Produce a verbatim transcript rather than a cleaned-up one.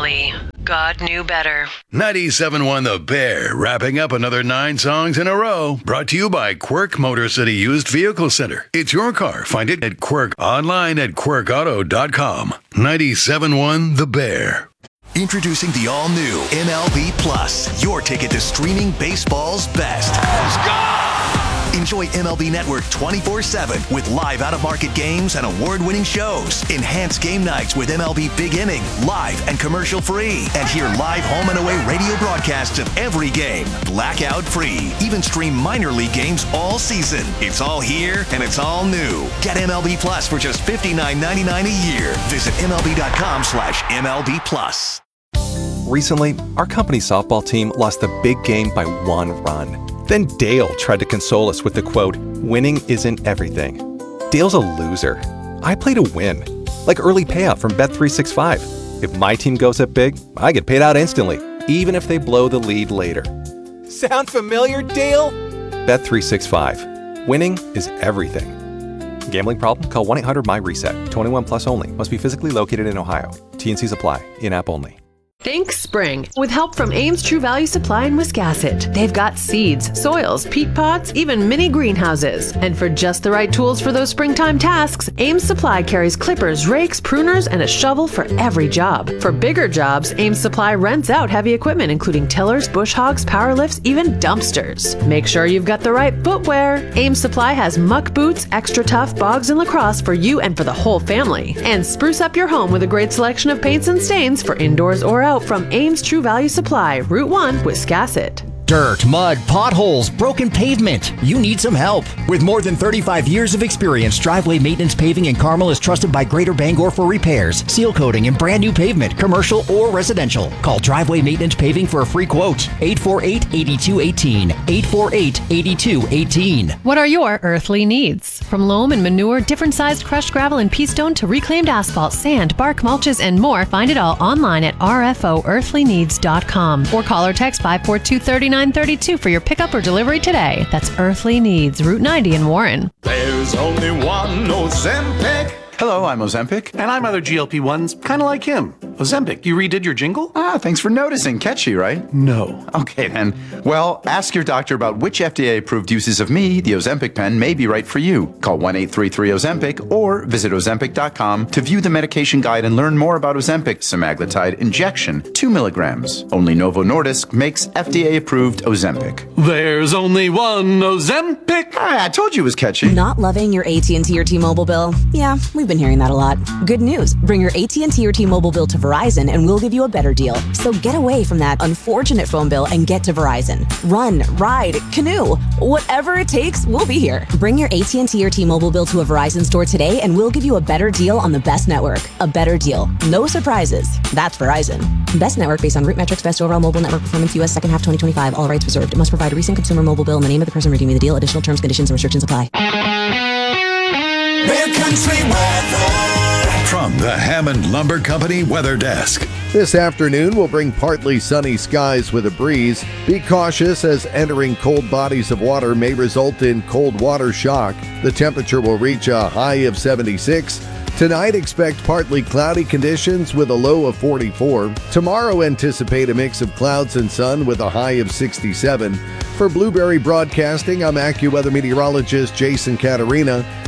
Finally, God knew better. ninety-seven point one The Bear, wrapping up another nine songs in a row. Brought to you by Quirk Motor City Used Vehicle Center. It's your car. Find it at Quirk, online at quirk auto dot com. ninety-seven point one The Bear. Introducing the all-new M L B Plus, your ticket to streaming baseball's best. Let's go! Enjoy M L B Network twenty-four seven with live out-of-market games and award-winning shows. Enhance game nights with M L B Big Inning, live and commercial-free. And hear live home and away radio broadcasts of every game, blackout-free. Even stream minor league games all season. It's all here and it's all new. Get M L B Plus for just fifty-nine ninety-nine a year. Visit M L B dot com slash M L B Plus. Recently, our company's softball team lost the big game by one run. Then Dale tried to console us with the quote, "Winning isn't everything." Dale's a loser. I play to win. Like early payout from Bet three sixty-five. If my team goes up big, I get paid out instantly, even if they blow the lead later. Sound familiar, Dale? Bet three sixty-five. Winning is everything. Gambling problem? Call one eight hundred my reset. twenty-one plus only. Must be physically located in Ohio. T N Cs apply. In-app only. Think spring with help from Ames True Value Supply in Wiscasset. They've got seeds, soils, peat pots, even mini greenhouses. And for just the right tools for those springtime tasks, Ames Supply carries clippers, rakes, pruners, and a shovel for every job. For bigger jobs, Ames Supply rents out heavy equipment, including tillers, bush hogs, power lifts, even dumpsters. Make sure you've got the right footwear. Ames Supply has muck boots, extra tough, bogs, and lacrosse for you and for the whole family. And spruce up your home with a great selection of paints and stains for indoors or out from Ames True Value Supply, Route one, Wiscasset. Dirt, mud, potholes, broken pavement. You need some help. With more than thirty-five years of experience, Driveway Maintenance Paving in Carmel is trusted by Greater Bangor for repairs, seal coating, and brand new pavement, commercial or residential. Call Driveway Maintenance Paving for a free quote. eight four eight, eight two one eight. eight four eight, eight two one eight. What are your earthly needs? From loam and manure, different sized crushed gravel and pea stone to reclaimed asphalt, sand, bark, mulches, and more, find it all online at r f o earthly needs dot com or call or text five four two, three nine three two for your pickup or delivery today. That's Earthly Needs, Route ninety in Warren. There's only one Ozempic. Hello, I'm Ozempic. And I'm other G L P ones, kind of like him. Ozempic, you redid your jingle? Ah, thanks for noticing. Catchy, right? No. Okay, then. Well, ask your doctor about which F D A-approved uses of me, the Ozempic pen, may be right for you. Call one eight three three Ozempic or visit ozempic dot com to view the medication guide and learn more about Ozempic semaglutide injection, two milligrams. Only Novo Nordisk makes F D A-approved Ozempic. There's only one Ozempic. Ah, I told you it was catchy. Not loving your A T and T or T-Mobile bill? Yeah, we've been hearing that a lot. Good news. Bring your A T and T or T-Mobile bill to Verizon and we'll give you a better deal. So get away from that unfortunate phone bill and get to Verizon. Run, ride, canoe, whatever it takes, we'll be here. Bring your A T and T or T-Mobile bill to a Verizon store today and we'll give you a better deal on the best network. A better deal. No surprises. That's Verizon. Best network based on root metrics, best overall mobile network performance, U S second half twenty twenty-five. All rights reserved. Must provide a recent consumer mobile bill and the name of the person redeeming the deal. Additional terms, conditions, and restrictions apply. Mid-Country weather from the Hammond Lumber Company Weather Desk. This afternoon will bring partly sunny skies with a breeze. Be cautious as entering cold bodies of water may result in cold water shock. The temperature will reach a high of seventy-six. Tonight, expect partly cloudy conditions with a low of forty-four. Tomorrow, anticipate a mix of clouds and sun with a high of sixty-seven. For Blueberry Broadcasting, I'm AccuWeather meteorologist Jason Caterina.